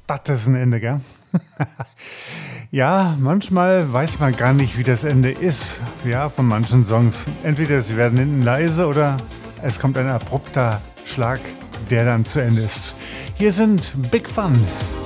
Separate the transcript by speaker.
Speaker 1: Das ist ein Ende, gell? Ja, manchmal weiß man gar nicht, wie das Ende ist. Ja, von manchen Songs. Entweder sie werden hinten leise oder es kommt ein abrupter Schlag, der dann zu Ende ist. Hier sind Big Fun.